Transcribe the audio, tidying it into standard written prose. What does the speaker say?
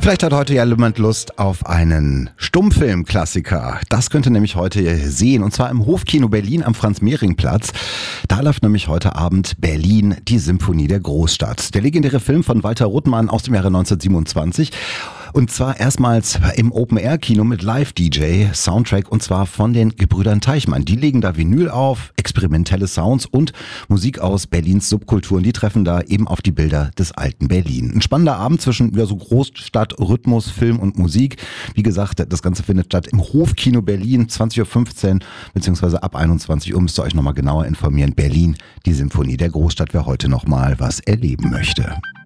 Vielleicht hat heute ja jemand Lust auf einen Stummfilm-Klassiker. Das könnt ihr nämlich heute sehen, und zwar im Hofkino Berlin am Franz-Mehring-Platz. Da läuft nämlich heute Abend Berlin, die Symphonie der Großstadt. Der legendäre Film von Walter Ruttmann aus dem Jahre 1927. Und zwar erstmals im Open-Air-Kino mit Live-DJ-Soundtrack, und zwar von den Gebrüdern Teichmann. Die legen da Vinyl auf, experimentelle Sounds und Musik aus Berlins Subkulturen. Die treffen da eben auf die Bilder des alten Berlin. Ein spannender Abend zwischen so Großstadt, Rhythmus, Film und Musik. Wie gesagt, das Ganze findet statt im Hofkino Berlin, 20.15 Uhr beziehungsweise ab 21 Uhr müsst ihr euch nochmal genauer informieren. Berlin, die Symphonie der Großstadt, wer heute nochmal was erleben möchte.